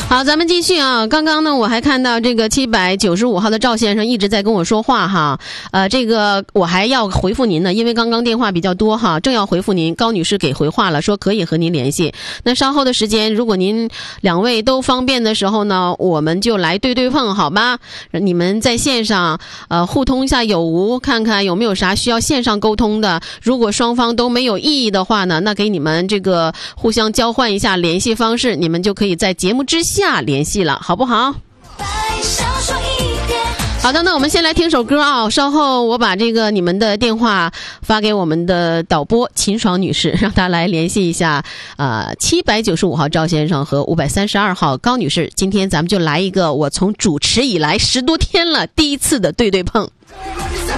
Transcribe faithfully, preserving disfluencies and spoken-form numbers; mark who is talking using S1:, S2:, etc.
S1: 好，咱们继续啊。刚刚呢，我还看到这个七百九十五号的赵先生一直在跟我说话哈。呃，这个我还要回复您呢，因为刚刚电话比较多哈，正要回复您。高女士给回话了，说可以和您联系。那稍后的时间，如果您两位都方便的时候呢，我们就来对对碰，好吧？你们在线上呃互通一下有无，看看有没有啥需要线上沟通的。如果双方都没有异议的话呢，那给你们这个互相交换一下联系方式，你们就可以在节目之下联系了，好不好？好的，那我们先来听首歌啊，稍后我把这个你们的电话发给我们的导播秦爽女士，让她来联系一下呃七百九十五号赵先生和五百三十二号高女士。今天咱们就来一个我从主持以来十多天了第一次的对对碰。